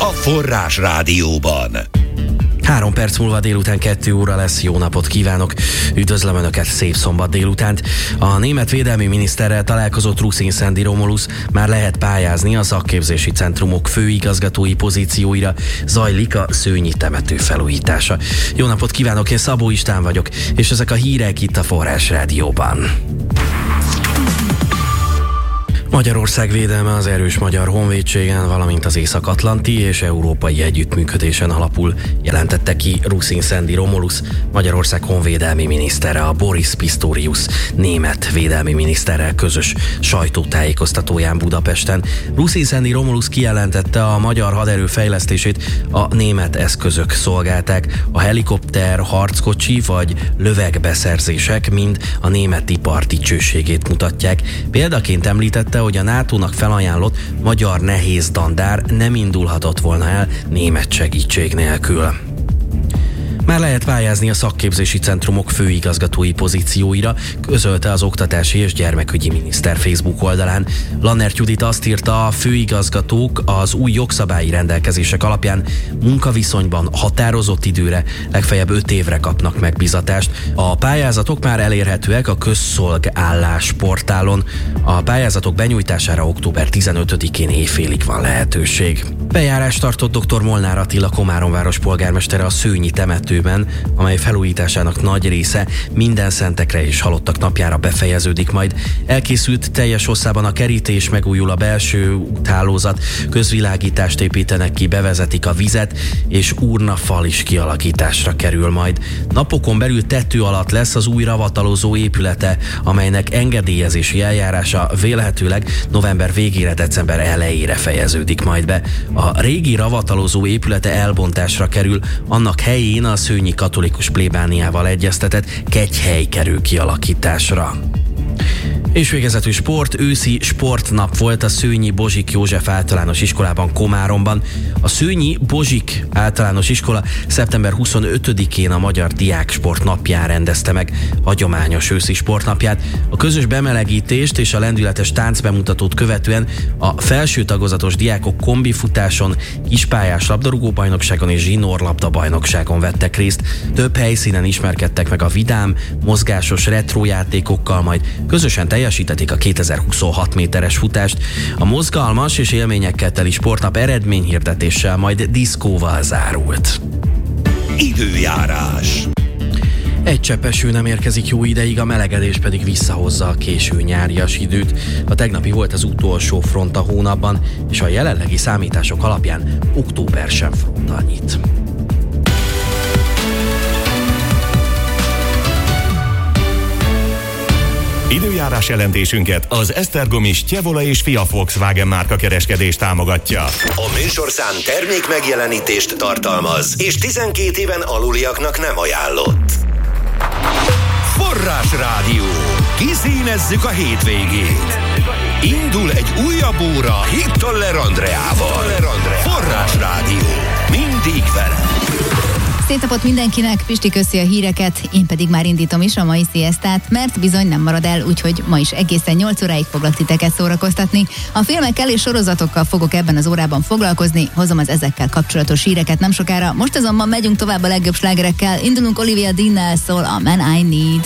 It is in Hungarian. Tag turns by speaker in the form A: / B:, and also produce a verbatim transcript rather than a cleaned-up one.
A: a Forrás Rádióban.
B: Három perc múlva délután kettő óra lesz. Jó napot kívánok! Üdvözlöm Önöket szép szombat délutánt. A német védelmi miniszterrel találkozott Rusin Sandy Romulus. Már lehet pályázni a szakképzési centrumok főigazgatói pozícióira. Zajlik a szőnyi temető felújítása. Jó napot kívánok! Én Szabó István vagyok, és ezek a hírek itt a Forrás Rádióban. Magyarország védelme az erős magyar honvédségen, valamint az észak-atlanti és európai együttműködésen alapul, jelentette ki Rusin Sandy Romulus, Magyarország honvédelmi minisztere a Boris Pistorius német védelmi miniszterrel közös sajtótájékoztatóján Budapesten. Rusin Sandy Romulus kijelentette, a magyar haderő fejlesztését a német eszközök szolgálták. A helikopter, harckocsi vagy lövegbeszerzések mind a német ipar dicsőségét mutatják. Példaként említette, hogy a nátónak felajánlott magyar nehéz dandár nem indulhatott volna el német segítség nélkül. Már lehet pályázni a szakképzési centrumok főigazgatói pozícióira, közölte az oktatási és gyermekügyi miniszter Facebook oldalán. Lannert Judit azt írta, a főigazgatók az új jogszabályi rendelkezések alapján munkaviszonyban határozott időre, legfeljebb öt évre kapnak megbízatást. A pályázatok már elérhetőek a közszolgállás portálon. A pályázatok benyújtására október tizenötödikén éjfélig van lehetőség. Bejárást tartott doktor Molnár Attila Komáromváros polgármestere a szőnyi temetőben, amely felújításának nagy része minden szentekre és halottak napjára befejeződik majd. Elkészült teljes hosszában a kerítés, megújul a belső úthálózat, közvilágítást építenek ki, bevezetik a vizet, és urnafal is kialakításra kerül majd. Napokon belül tető alatt lesz az új ravatalozó épülete, amelynek engedélyezési eljárása vélhetőleg november végére, december elejére fejeződik majd be. A régi ravatalozó épülete elbontásra kerül, annak helyén a szőnyi katolikus plébániával egyeztetett kegyhely kerül kialakításra. És végezetű sport, őszi sportnap volt a Szőnyi Bozsik József általános iskolában Komáromban. A Szőnyi Bozsik általános iskola szeptember huszonötödikén a Magyar Diáksport napján rendezte meg hagyományos őszi sportnapját. A közös bemelegítést és a lendületes táncbemutatót követően a felső tagozatos diákok kombifutáson, kispályás labdarúgó-bajnokságon és zsinórlabda bajnokságon vettek részt. Több helyszínen ismerkedtek meg a vidám, mozgásos retrojátékokkal, majd közösen teljesítették a kétezer-huszonhat méteres futást. A mozgalmas és élményekkel teli sportnap eredményhirdetéssel, majd diszkóval zárult.
A: Időjárás.
B: Egy csepp eső nem érkezik jó ideig, a melegedés pedig visszahozza a késő nyárias időt. A tegnapi volt az utolsó front a hónapban, és a jelenlegi számítások alapján október sem fronttal nyit.
C: Időjárás jelentésünket az Esztergomi Stjevola és Fia Volkswagen márka kereskedés támogatja.
A: A műsorszám termék megjelenítést tartalmaz, és tizenkét éven aluliaknak nem ajánlott. Forrás Rádió. Kiszínezzük a hétvégét. Indul egy újabb óra Hittoller Andreával. Forrás Rádió. Mindig vele.
D: Szép napot mindenkinek, Pisti köszi a híreket, én pedig már indítom is a mai sziasztát, mert bizony nem marad el, úgyhogy ma is egészen nyolc óráig foglak titeket szórakoztatni. A filmekkel és sorozatokkal fogok ebben az órában foglalkozni, hozom az ezekkel kapcsolatos híreket nem sokára. Most azonban megyünk tovább a legjobb slágerekkel, indulunk Olivia Dean-nel, szól a Man I Need.